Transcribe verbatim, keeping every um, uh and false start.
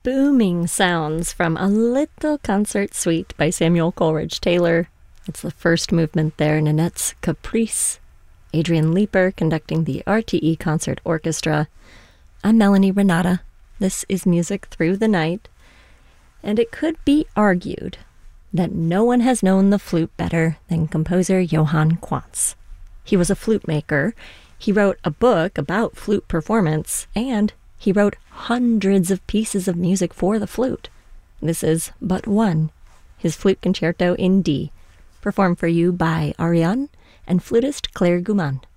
booming sounds from A Little Concert Suite by Samuel Coleridge Taylor. It's the first movement there, Nanette's Caprice. Adrian Leeper conducting the R T E Concert Orchestra. I'm Melanie Renata. This is Music Through the Night. And it could be argued that no one has known the flute better than composer Johann Quantz. He was a flute maker. He wrote a book about flute performance, and he wrote hundreds of pieces of music for the flute. This is but one, his Flute Concerto in D, performed for you by Ariane and flutist Claire Gouman.